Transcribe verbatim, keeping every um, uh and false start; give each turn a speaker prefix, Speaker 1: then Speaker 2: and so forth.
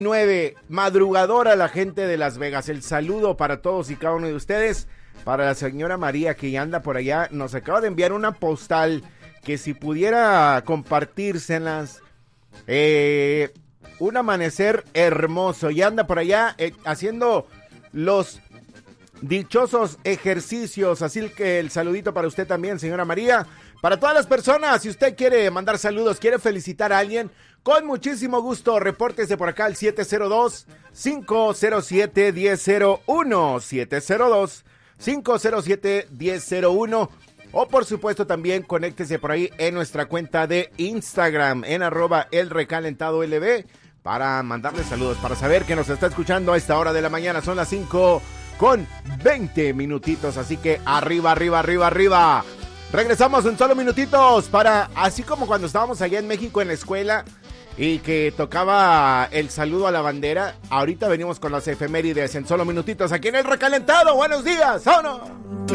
Speaker 1: nueve, madrugadora la gente de Las Vegas. El saludo para todos y cada uno de ustedes. Para la señora María que ya anda por allá, nos acaba de enviar una postal que si pudiera compartírselas, eh, un amanecer hermoso. Ya anda por allá eh, haciendo los dichosos ejercicios, así que el saludito para usted también, señora María. Para todas las personas, si usted quiere mandar saludos, quiere felicitar a alguien, con muchísimo gusto, repórtese por acá al siete cero dos, cinco cero siete, uno cero cero uno, siete cero dos, cinco cero siete, uno cero cero uno, o por supuesto también conéctese por ahí en nuestra cuenta de Instagram, en arroba el recalentado L B, para mandarle saludos, para saber que nos está escuchando a esta hora de la mañana. Son las cinco con veinte minutitos, así que arriba, arriba, arriba, arriba. Regresamos en solo minutitos para, así como cuando estábamos allá en México en la escuela y que tocaba el saludo a la bandera, ahorita venimos con las efemérides en solo minutitos aquí en el recalentado. Buenos días, ¿o no?